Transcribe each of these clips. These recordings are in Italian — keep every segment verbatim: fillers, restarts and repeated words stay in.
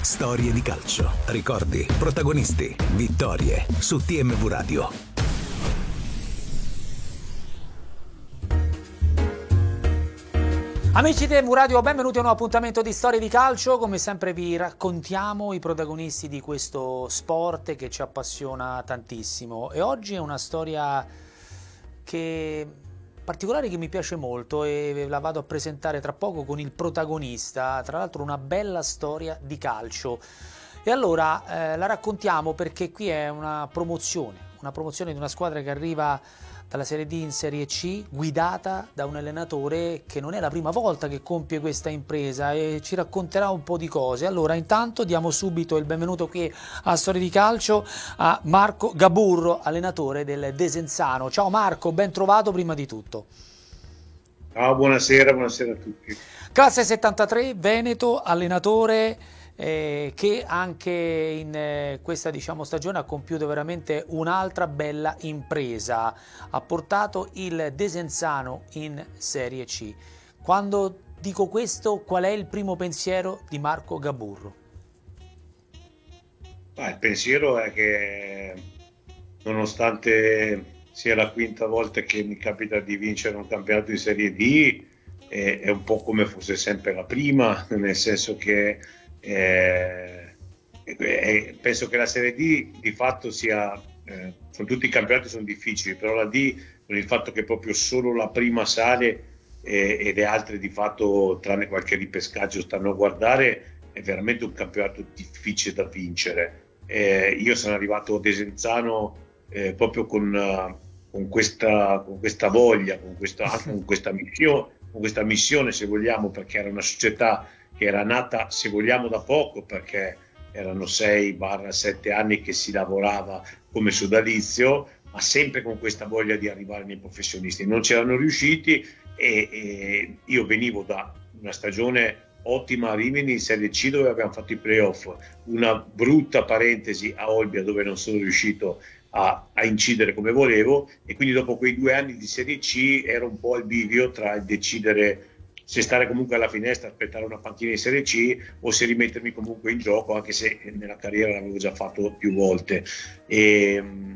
Storie di calcio, ricordi, protagonisti, vittorie su T M V Radio. Amici di T M V Radio, benvenuti a un nuovo appuntamento di Storie di Calcio. Come sempre vi raccontiamo i protagonisti di questo sport che ci appassiona tantissimo. E oggi è una storia che particolare che mi piace molto e la vado a presentare tra poco con il protagonista, tra l'altro una bella storia di calcio. E allora eh, la raccontiamo perché qui è una promozione, una promozione di una squadra che arriva dalla Serie D in Serie C, guidata da un allenatore che non è la prima volta che compie questa impresa e ci racconterà un po' di cose. Allora intanto diamo subito il benvenuto qui a Storie di Calcio a Marco Gaburro, allenatore del Desenzano. Ciao Marco, ben trovato prima di tutto. Ciao, buonasera, buonasera a tutti. Classe settantatré, Veneto, allenatore Eh, che anche in eh, questa diciamo stagione ha compiuto veramente un'altra bella impresa, ha portato il Desenzano in Serie C. Quando dico questo, qual è il primo pensiero di Marco Gaburro? Ah, il pensiero è che nonostante sia la quinta volta che mi capita di vincere un campionato di Serie D, eh, è un po' come fosse sempre la prima, nel senso che Eh, eh, penso che la Serie D di fatto sia eh, sono tutti i campionati sono difficili, però la D con il fatto che proprio solo la prima sale eh, e le altre di fatto tranne qualche ripescaggio stanno a guardare, è veramente un campionato difficile da vincere. Eh, io sono arrivato a Desenzano eh, proprio con, uh, con, questa, con questa voglia, con questa, anche con questa missione, con questa missione se vogliamo, perché era una società che era nata, se vogliamo, da poco, perché erano sei sette anni che si lavorava come sodalizio, ma sempre con questa voglia di arrivare nei professionisti. Non c'erano riusciti e, e io venivo da una stagione ottima a Rimini in Serie C dove abbiamo fatto i playoff, una brutta parentesi a Olbia dove non sono riuscito a, a incidere come volevo, e quindi dopo quei due anni di Serie C era un po' il bivio tra il decidere se stare comunque alla finestra, aspettare una panchina in Serie C o se rimettermi comunque in gioco, anche se nella carriera l'avevo già fatto più volte. E,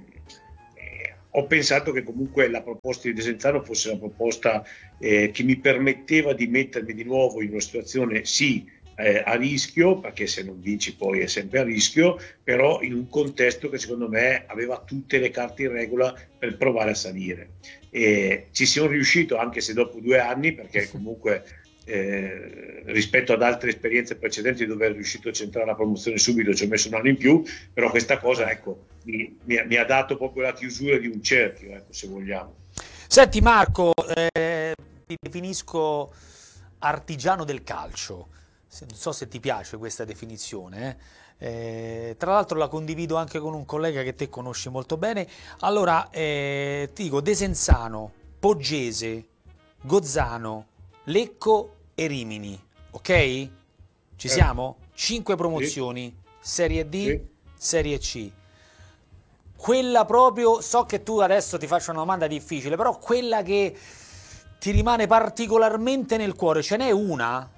eh, ho pensato che comunque la proposta di Desenzano fosse una proposta eh, che mi permetteva di mettermi di nuovo in una situazione sì eh, a rischio, perché se non vinci poi è sempre a rischio, però in un contesto che secondo me aveva tutte le carte in regola per provare a salire. E ci sono riuscito anche se dopo due anni, perché comunque eh, rispetto ad altre esperienze precedenti dove ero riuscito a centrare la promozione subito ci ho messo un anno in più, però questa cosa ecco mi, mi, mi ha dato proprio la chiusura di un cerchio, ecco, se vogliamo. Senti Marco, eh, ti definisco artigiano del calcio, non so se ti piace questa definizione, eh? Eh, tra l'altro la condivido anche con un collega che te conosci molto bene. Allora eh, ti dico Desenzano, Poggese, Gozzano, Lecco e Rimini, ok? Ci siamo? Cinque promozioni, Serie D, sì. Serie C. Quella proprio, so che tu adesso ti faccio una domanda difficile, però quella che ti rimane particolarmente nel cuore, ce n'è una?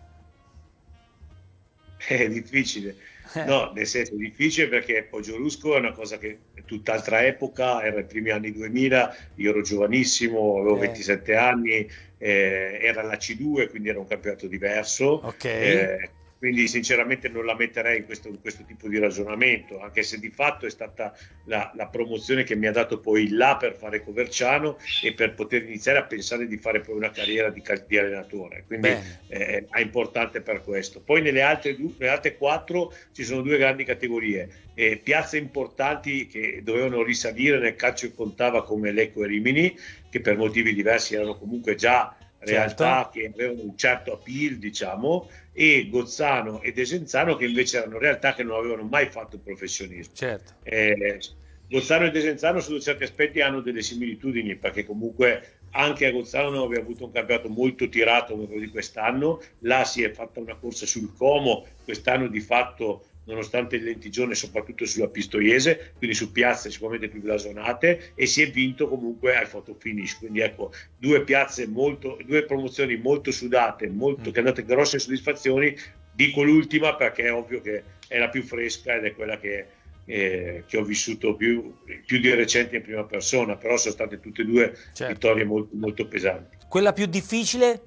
È difficile. No, nel senso difficile perché Poggiolusco è una cosa che è tutt'altra epoca, era i primi anni duemila, io ero giovanissimo, avevo eh. ventisette anni, eh, era la C due, quindi era un campionato diverso. Okay. Eh, quindi sinceramente non la metterei in questo, in questo tipo di ragionamento, anche se di fatto è stata la, la promozione che mi ha dato poi il là per fare Coverciano e per poter iniziare a pensare di fare poi una carriera di, di allenatore, quindi eh, è importante per questo. Poi nelle altre, nelle altre quattro ci sono due grandi categorie, eh, piazze importanti che dovevano risalire nel calcio che contava come Lecco e Rimini, che per motivi diversi erano comunque già realtà certo. che avevano un certo appeal, diciamo, e Gozzano e Desenzano che invece erano realtà che non avevano mai fatto il professionismo. Certo. Eh, Gozzano e Desenzano sotto certi aspetti hanno delle similitudini, perché comunque anche a Gozzano non aveva avuto un campionato molto tirato come quello di quest'anno, là si è fatta una corsa sul Como, quest'anno di fatto nonostante il lentigione soprattutto sulla Pistoiese, quindi su piazze sicuramente più blasonate, e si è vinto comunque al photo finish, quindi ecco due piazze molto, due promozioni molto sudate, molto, mm. che hanno dato grosse soddisfazioni. Dico l'ultima perché è ovvio che è la più fresca ed è quella che, eh, che ho vissuto più, più di recente in prima persona, però sono state tutte e due Certo. vittorie molto, molto pesanti. Quella più difficile?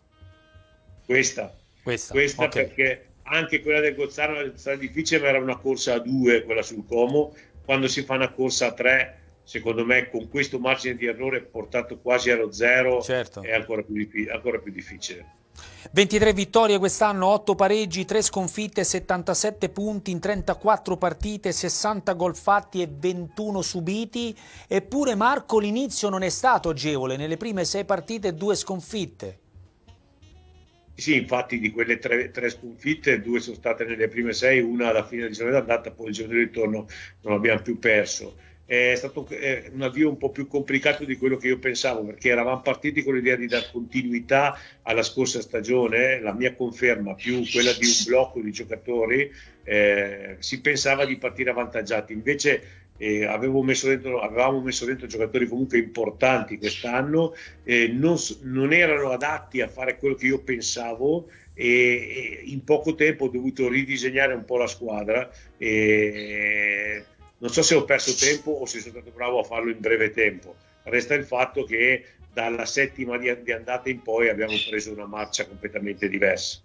Questa, Questa, questa ok. Perché anche quella del Gozzano era stata difficile, ma era una corsa a due, quella sul Como. Quando si fa una corsa a tre, secondo me, con questo margine di errore portato quasi allo zero, Certo. è ancora più, ancora più difficile. ventitré vittorie quest'anno, otto pareggi, tre sconfitte, settantasette punti in trentaquattro partite, sessanta gol fatti e ventuno subiti. Eppure, Marco, l'inizio non è stato agevole. Nelle prime sei partite due sconfitte. Sì, infatti di quelle tre, tre sconfitte, due sono state nelle prime sei, una alla fine del giorno d'andata, poi il giorno di ritorno non abbiamo più perso. È stato eh, un avvio un po' più complicato di quello che io pensavo, perché eravamo partiti con l'idea di dare continuità alla scorsa stagione, la mia conferma più quella di un blocco di giocatori, eh, si pensava di partire avvantaggiati, invece eh, avevo messo dentro, avevamo messo dentro giocatori comunque importanti quest'anno, eh, non, non erano adatti a fare quello che io pensavo, e, e in poco tempo ho dovuto ridisegnare un po' la squadra. E non so se ho perso tempo o se sono stato bravo a farlo in breve tempo. Resta il fatto che dalla settima di, di andata in poi abbiamo preso una marcia completamente diversa.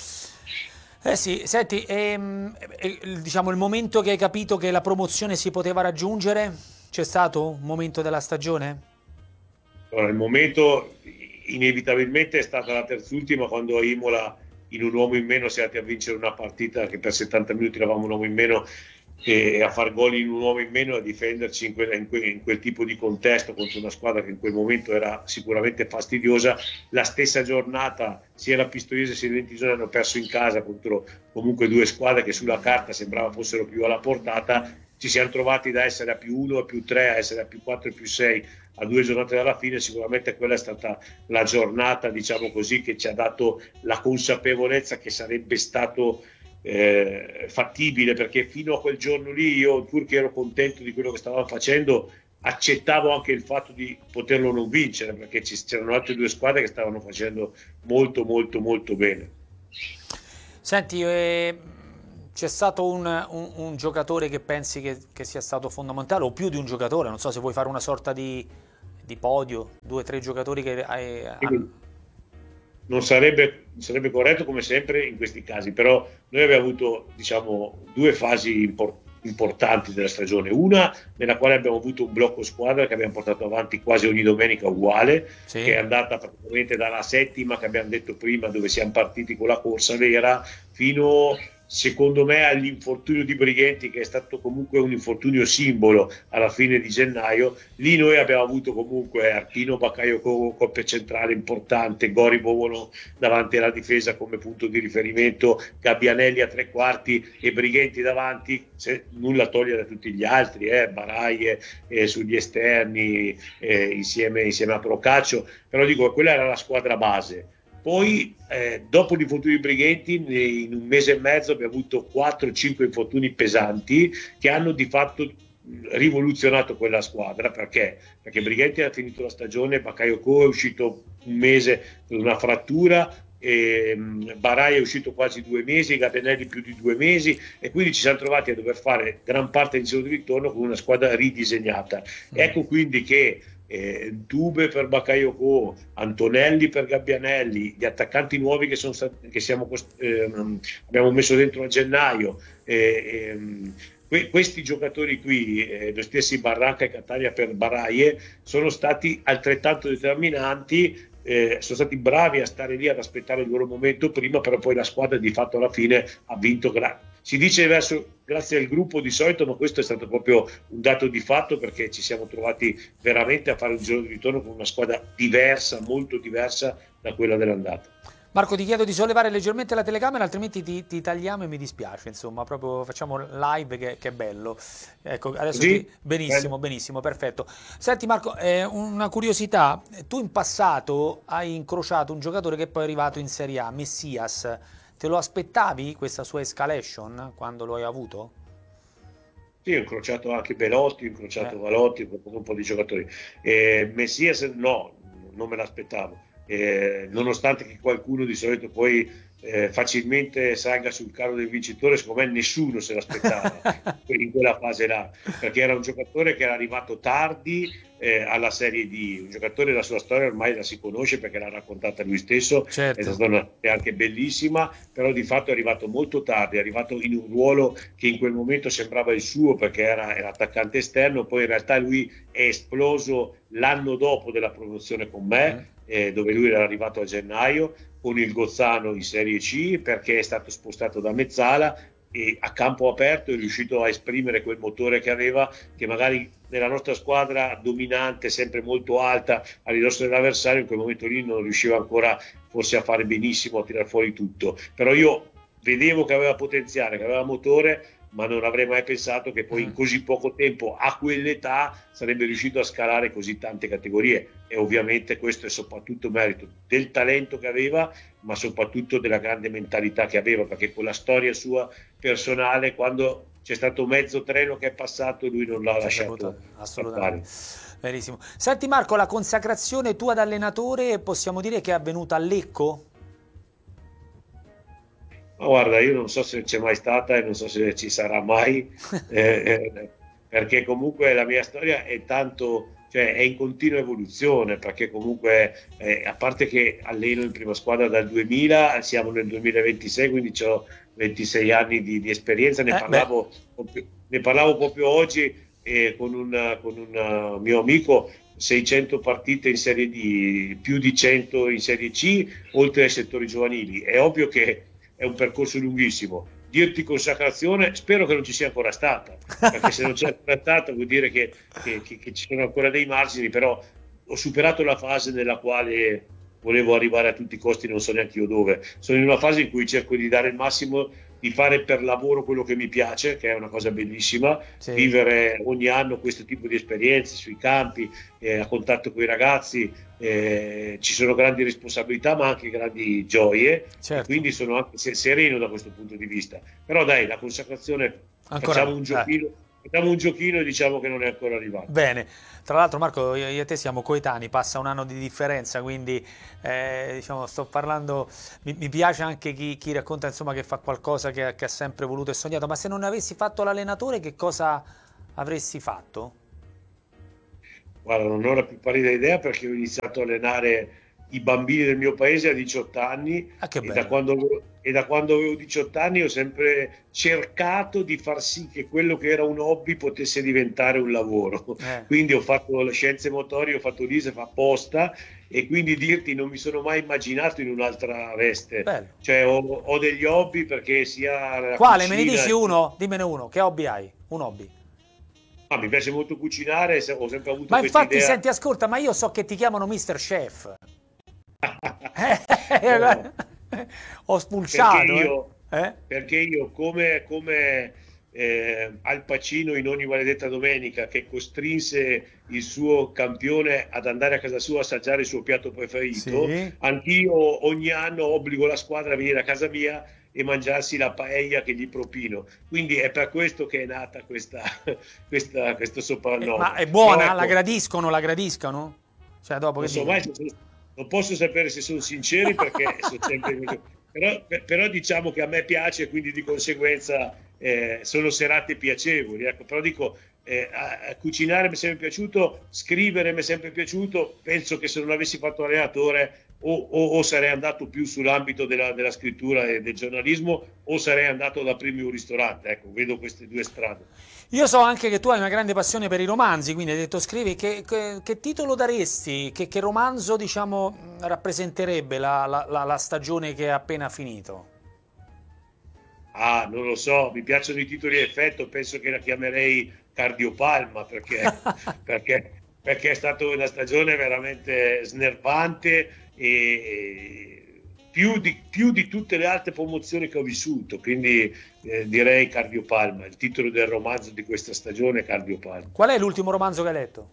Eh sì, senti, ehm, eh, diciamo il momento che hai capito che la promozione si poteva raggiungere, c'è stato un momento della stagione? Allora, il momento inevitabilmente è stata la terzultima, quando a Imola in un uomo in meno siamo andati a vincere una partita che per settanta minuti eravamo un uomo in meno, e a far gol in un uomo in meno, a difenderci in quel, in, quel, in quel tipo di contesto contro una squadra che in quel momento era sicuramente fastidiosa. La stessa giornata sia la Pistoiese sia il Ventisone hanno perso in casa contro comunque due squadre che sulla carta sembrava fossero più alla portata. Ci siamo trovati da essere a più uno, a più tre, a essere a più quattro e più sei a due giornate dalla fine. Sicuramente quella è stata la giornata, diciamo così, che ci ha dato la consapevolezza che sarebbe stato Eh, fattibile, perché fino a quel giorno lì io, pur che ero contento di quello che stavamo facendo, accettavo anche il fatto di poterlo non vincere, perché ci, c'erano altre due squadre che stavano facendo molto molto molto bene. Senti, eh, c'è stato un, un, un giocatore che pensi che, che sia stato fondamentale, o più di un giocatore, non so se vuoi fare una sorta di, di podio, due o tre giocatori che hai, hanno... Non sarebbe, sarebbe corretto come sempre in questi casi, però noi abbiamo avuto, diciamo, due fasi import- importanti della stagione. Una nella quale abbiamo avuto un blocco squadra che abbiamo portato avanti quasi ogni domenica uguale, Sì. che è andata praticamente dalla settima che abbiamo detto prima, dove siamo partiti con la corsa vera, fino secondo me all'infortunio di Brighenti, che è stato comunque un infortunio simbolo alla fine di gennaio. Lì noi abbiamo avuto comunque Arpino Bakayoko, coppia centrale importante, Gori Bovono davanti alla difesa come punto di riferimento, Gabbianelli a tre quarti e Brighenti davanti, se nulla toglie da tutti gli altri, eh, Baraie eh, sugli esterni eh, insieme, insieme a Procaccio, però dico, quella era la squadra base. Poi eh, dopo gli infortuni di Brighenti, in un mese e mezzo abbiamo avuto quattro cinque infortuni pesanti che hanno di fatto rivoluzionato quella squadra. Perché? Perché Brighenti ha finito la stagione, Bakayoko è uscito un mese per una frattura, e Barai è uscito quasi due mesi, Gabbianelli più di due mesi, e quindi ci siamo trovati a dover fare gran parte del giro di ritorno con una squadra ridisegnata. Mm. Ecco quindi che Eh, Dube per Bakayoko, Antonelli per Gabbianelli, gli attaccanti nuovi che, sono stati, che siamo, eh, abbiamo messo dentro a gennaio, eh, eh, que- questi giocatori qui, eh, lo stessi Barranca e Catania per Baraie, sono stati altrettanto determinanti. Eh, sono stati bravi a stare lì ad aspettare il loro momento prima, però poi la squadra di fatto alla fine ha vinto. Gra- si dice verso, grazie al gruppo di solito, ma questo è stato proprio un dato di fatto, perché ci siamo trovati veramente a fare un giro di ritorno con una squadra diversa, molto diversa da quella dell'andata. Marco, ti chiedo di sollevare leggermente la telecamera, altrimenti ti, ti tagliamo e mi dispiace, insomma, proprio facciamo live che, che è bello. Ecco, adesso Così? ti... benissimo, Bello. benissimo, perfetto. Senti Marco, eh, una curiosità, tu in passato hai incrociato un giocatore che poi è arrivato in Serie A, Messias, te lo aspettavi questa sua escalation quando lo hai avuto? Sì, ho incrociato anche Belotti, ho incrociato eh. Valotti, ho incrociato un po' di giocatori. Eh, Messias no, non me l'aspettavo. Eh, nonostante che qualcuno di solito poi eh, facilmente salga sul carro del vincitore, secondo me nessuno se l'aspettava in quella fase là, perché era un giocatore che era arrivato tardi eh, alla Serie D, un giocatore, la sua storia ormai la si conosce perché l'ha raccontata lui stesso, certo. È stata una storia anche bellissima, però di fatto è arrivato molto tardi, è arrivato in un ruolo che in quel momento sembrava il suo perché era, era attaccante esterno, poi in realtà lui è esploso l'anno dopo della promozione con me, mm. eh, dove lui era arrivato a gennaio con il Gozzano in Serie C, perché è stato spostato da mezzala e a campo aperto è riuscito a esprimere quel motore che aveva, che magari nella nostra squadra dominante, sempre molto alta a ridosso dell'avversario, in quel momento lì non riusciva ancora forse a fare benissimo, a tirar fuori tutto. Però io vedevo che aveva potenziale, che aveva motore, ma non avrei mai pensato che poi in così poco tempo, a quell'età, sarebbe riuscito a scalare così tante categorie. E ovviamente questo è soprattutto merito del talento che aveva, ma soprattutto della grande mentalità che aveva, perché con la storia sua personale, quando c'è stato mezzo treno che è passato, lui non l'ha lasciato. Assolutamente. Verissimo. Senti Marco, la consacrazione tua da allenatore possiamo dire che è avvenuta a Lecco? Ma guarda, io non so se c'è mai stata e non so se ci sarà mai, eh, eh, perché comunque la mia storia è tanto, cioè è in continua evoluzione, perché comunque, eh, a parte che alleno in prima squadra dal duemila, siamo nel duemilaventisei, quindi ho ventisei anni di, di esperienza, ne, eh, parlavo, proprio, ne parlavo proprio oggi eh, con, un, con un mio amico, seicento partite in Serie D, più di cento in Serie C, oltre ai settori giovanili. È ovvio che è un percorso lunghissimo. Dirti consacrazione, spero che non ci sia ancora stata, perché se non c'è ancora stata vuol dire che, che, che, che ci sono ancora dei margini, però ho superato la fase nella quale volevo arrivare a tutti i costi, non so neanche io dove. Sono in una fase in cui cerco di dare il massimo, di fare per lavoro quello che mi piace, che è una cosa bellissima, sì. Vivere ogni anno questo tipo di esperienze sui campi, eh, a contatto con i ragazzi, eh, ci sono grandi responsabilità ma anche grandi gioie, certo. E quindi sono anche sereno da questo punto di vista. Però dai, la consacrazione, ancora, facciamo un giochino, eh. facciamo un giochino e diciamo che non è ancora arrivato. Bene, tra l'altro Marco, io e te siamo coetanei, passa un anno di differenza, quindi eh, diciamo, sto parlando, mi, mi piace anche chi, chi racconta insomma che fa qualcosa che, che ha sempre voluto e sognato, ma se non avessi fatto l'allenatore che cosa avresti fatto? Guarda, non ho la più pallida idea, perché ho iniziato a allenare i bambini del mio paese a diciotto anni, ah, che e, da quando, e da quando avevo diciotto anni ho sempre cercato di far sì che quello che era un hobby potesse diventare un lavoro. Eh. Quindi ho fatto le scienze motorie, ho fatto l'I S E F apposta, e quindi dirti non mi sono mai immaginato in un'altra veste. Bello. Cioè ho, ho degli hobby, perché sia la Quale? cucina, Me ne dici uno? Dimmene uno. Che hobby hai? Un hobby. Ah, mi piace molto cucinare, ho sempre avuto ma questa infatti idea. Senti, ascolta, ma io so che ti chiamano mister Chef. No. Ho spulciato perché io, eh? perché io come, come eh, Al Pacino in Ogni maledetta domenica, che costrinse il suo campione ad andare a casa sua a assaggiare il suo piatto preferito, sì. Anch'io ogni anno obbligo la squadra a venire a casa mia e mangiarsi la paella che gli propino. Quindi è per questo che è nata questa, questa, questo soprannome. Eh, ma è buona? Ecco, la gradiscono? La gradiscono? Cioè, dopo non che so mai se sono, non posso sapere se sono sinceri, perché sono sempre però, però diciamo che a me piace, quindi di conseguenza eh, sono serate piacevoli, ecco. Però dico, eh, a, a cucinare mi è sempre piaciuto, scrivere mi è sempre piaciuto. Penso che se non avessi fatto allenatore o, o, o sarei andato più sull'ambito della, della scrittura e del giornalismo, o sarei andato da primi un ristorante. Ecco, vedo queste due strade. Io so anche che tu hai una grande passione per i romanzi, quindi hai detto scrivi, che, che, che titolo daresti, che, che romanzo diciamo rappresenterebbe la, la, la, la stagione che è appena finito? Ah, non lo so, mi piacciono i titoli a effetto, penso che la chiamerei Cardiopalma, perché, perché, perché è stata una stagione veramente snervante, e più di, più di tutte le altre promozioni che ho vissuto, quindi eh, direi Cardiopalma, il titolo del romanzo di questa stagione è Cardiopalma. Qual è l'ultimo romanzo che hai letto?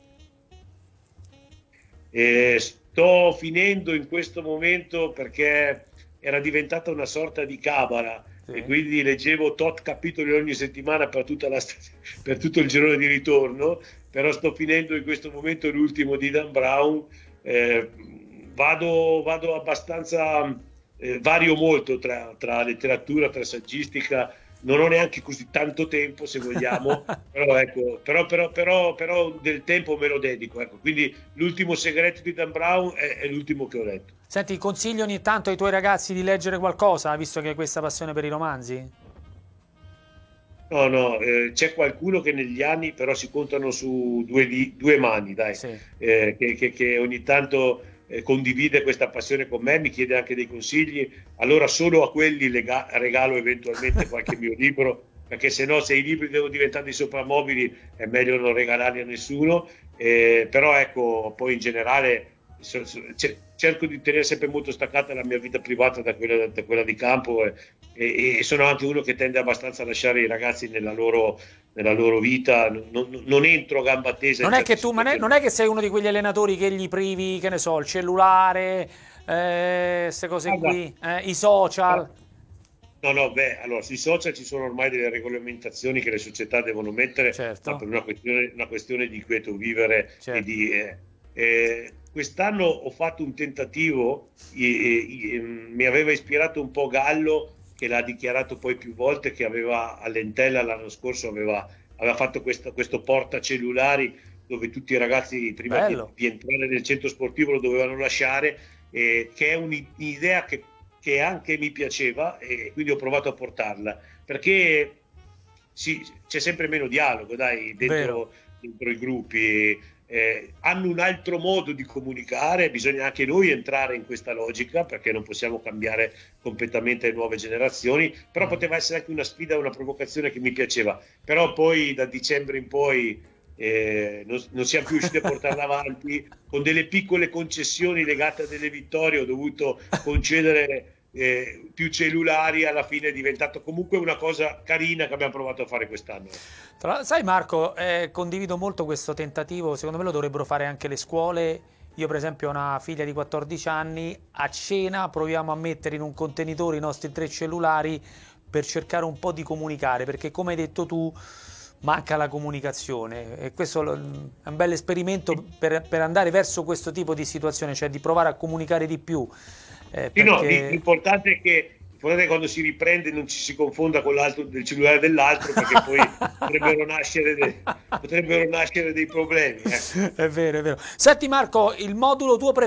Eh, sto finendo in questo momento, perché era diventata una sorta di cabala, sì. E quindi leggevo tot capitoli ogni settimana per, tutta la per tutto il girone di ritorno, però sto finendo in questo momento l'ultimo di Dan Brown. eh, vado, vado abbastanza eh, vario molto tra, tra letteratura, tra saggistica, non ho neanche così tanto tempo, se vogliamo, però, ecco, però, però, però, però del tempo me lo dedico. Ecco. Quindi l'ultimo segreto di Dan Brown è, è l'ultimo che ho letto. Senti, consigli ogni tanto ai tuoi ragazzi di leggere qualcosa, visto che hai questa passione per i romanzi? No, no, eh, c'è qualcuno che negli anni però si contano su due, di, due mani, dai, Sì. eh, che, che, che ogni tanto eh, condivide questa passione con me, mi chiede anche dei consigli, allora solo a quelli lega- regalo eventualmente qualche mio libro, perché se no se i libri devono diventare dei soprammobili è meglio non regalarli a nessuno, eh, però ecco, poi in generale so- so- ce- cerco di tenere sempre molto staccata la mia vita privata da quella, da quella di campo e, e, e sono anche uno che tende abbastanza a lasciare i ragazzi nella loro, nella loro vita, non, non entro a gamba tesa in Non è che certe tu, ma ne- non situazioni. è che sei uno di quegli allenatori che gli privi, che ne so, il cellulare, queste cose Guarda, qui, eh, i social. no, no, beh, allora sui social ci sono ormai delle regolamentazioni che le società devono mettere, ma per Certo, una questione, una questione di quieto vivere e certo. di... eh, eh, quest'anno ho fatto un tentativo, i- i- mi aveva ispirato un po' Gallo, che l'ha dichiarato poi più volte, che aveva a Lentella l'anno scorso aveva, aveva fatto questo, questo portacellulari dove tutti i ragazzi prima di, Bello. di entrare nel centro sportivo lo dovevano lasciare, eh, che è un'idea che che anche mi piaceva e quindi ho provato a portarla perché sì, c'è sempre meno dialogo, dai, Vero. dentro, dentro i gruppi. Eh, hanno un altro modo di comunicare, bisogna anche noi entrare in questa logica perché non possiamo cambiare completamente le nuove generazioni, però Mm. poteva essere anche una sfida, una provocazione che mi piaceva, però poi da dicembre in poi eh, non, non siamo più riusciti a portarla avanti con delle piccole concessioni legate a delle vittorie, ho dovuto concedere eh, più cellulari, alla fine è diventato comunque una cosa carina che abbiamo provato a fare quest'anno. Tra- sai Marco, eh, condivido molto questo tentativo, secondo me lo dovrebbero fare anche le scuole. Io per esempio ho una figlia di quattordici anni, a cena proviamo a mettere in un contenitore i nostri tre cellulari per cercare un po' di comunicare, perché come hai detto tu manca la comunicazione e questo lo- è un bel esperimento per, per andare verso questo tipo di situazione, cioè di provare a comunicare di più, eh, Sì, no, perché l'importante è che l'importante è che quando si riprende non ci si confonda con l'altro del cellulare dell'altro perché poi potrebbero nascere, de- potrebbero nascere dei problemi. Ecco. è vero, è vero. Senti Marco, il modulo tuo preferito